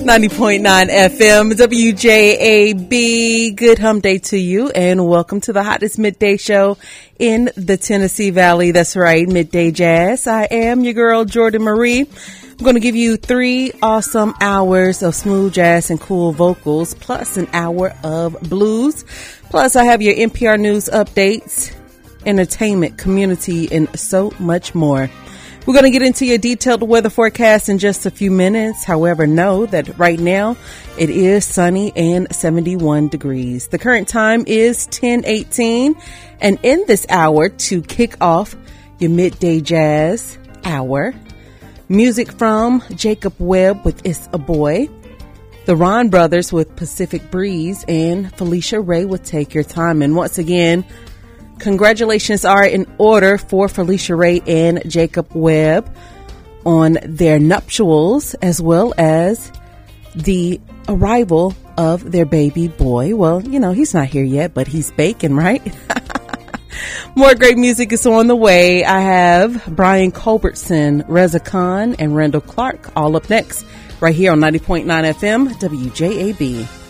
90.9 FM, WJAB. Good hump day to you, and welcome to the hottest midday show in the Tennessee Valley. That's right, Midday Jazz. I am your girl, Jordan Marie. I'm going to give you 3 awesome hours of smooth jazz and cool vocals, plus an hour of blues. Plus, I have your NPR News updates, entertainment, community, and so much more. We're going to get into your detailed weather forecast in just a few minutes. However, know that right now it is sunny and 71 degrees. The current time is 10:18. And in this hour, to kick off your midday jazz hour, music from Jacob Webb with It's a Boy, the Ron Brothers with Pacific Breeze, and Felicia Ray with Take Your Time. And once again, congratulations are in order for Felicia Ray and Jacob Webb on their nuptials, as well as the arrival of their baby boy. Well, you know, he's not here yet, but he's baking, right? More great music is on the way. I have Brian Culbertson, Reza Khan, and Randall Clark all up next, right here on 90.9 FM, WJAB.